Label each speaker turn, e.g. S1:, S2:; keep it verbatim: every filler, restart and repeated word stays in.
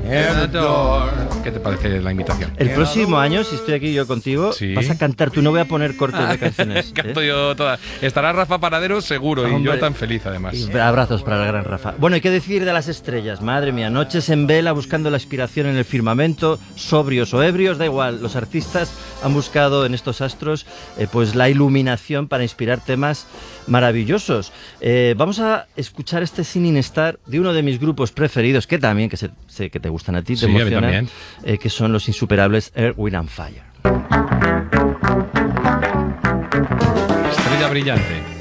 S1: ¿Qué te parece la invitación?
S2: El próximo año, si estoy aquí yo contigo, ¿sí? Vas a cantar tú. No voy a poner cortes ah, de canciones.
S1: Canto
S2: ¿eh?
S1: yo todas. Estará Rafa Paradero seguro. Hombre, y yo tan feliz además.
S2: Y abrazos para el gran Rafa. Bueno, ¿y qué decir de las estrellas? Madre mía, noches en vela buscando la inspiración en el firmamento, sobrios o ebrios, da igual. Los artistas han buscado en estos astros eh, pues la iluminación para inspirar temas maravillosos. Eh, vamos a escuchar este Singing Star de uno de mis grupos preferidos, que también, que sé, sé que te gustan a ti, te
S1: sí,
S2: emocionan, eh, que son los insuperables Earth, Wind and Fire.
S1: Estrella brillante.